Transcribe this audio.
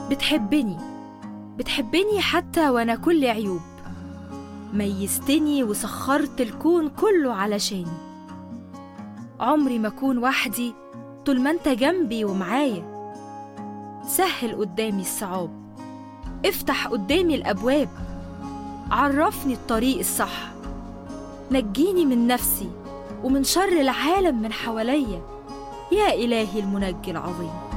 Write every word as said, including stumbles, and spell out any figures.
بتحبني بتحبني حتى وأنا كل عيوب، ميزتني وسخرت الكون كله علشاني. عمري ما أكون وحدي طول ما أنت جنبي ومعايا. سهل قدامي الصعاب، افتح قدامي الأبواب، عرفني الطريق الصح، نجيني من نفسي ومن شر العالم من حواليا، يا إلهي المنجي العظيم.